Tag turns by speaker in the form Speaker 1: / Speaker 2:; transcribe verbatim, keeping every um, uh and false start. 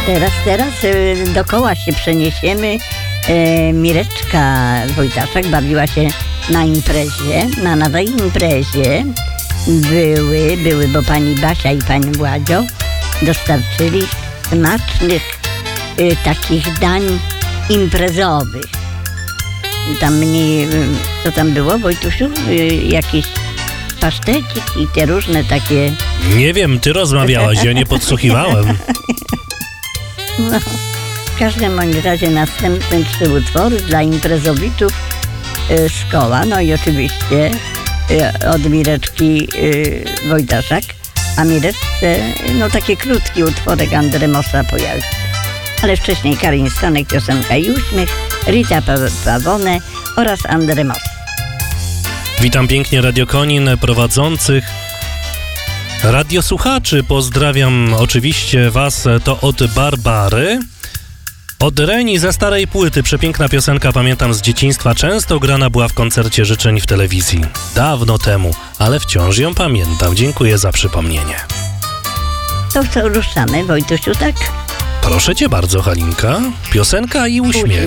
Speaker 1: teraz, teraz y, do koła się przeniesiemy. Y, Mireczka Wojtaszek bawiła się na imprezie, na nowej imprezie. Były, były, bo pani Basia i pani Władzio dostarczyli smacznych y, takich dań imprezowych. Tam mniej, co tam było, Wojtusiu? Y, jakieś pasztecik i te różne takie...
Speaker 2: Nie wiem, ty rozmawiałaś, ja nie podsłuchiwałem.
Speaker 1: No, w każdym bądź razie następne trzy utwory dla imprezowiczów y, z koła. No i oczywiście y, od Mireczki y, Wojtaszak, a Mireczce no taki krótki utworek Andremosa pojawił. Ale wcześniej Karin Stanek, piosenka i uśmiech, Rita Pawone oraz Andremos.
Speaker 2: Witam pięknie Radio Konin, prowadzących, radiosłuchaczy. Pozdrawiam oczywiście was, to od Barbary. Od Reni ze starej płyty, przepiękna piosenka, pamiętam z dzieciństwa, często grana była w koncercie życzeń w telewizji. Dawno temu, ale wciąż ją pamiętam. Dziękuję za przypomnienie.
Speaker 1: To co, ruszamy, Wojtusiu, tak?
Speaker 2: Proszę cię bardzo, Halinka. Piosenka i uśmiech.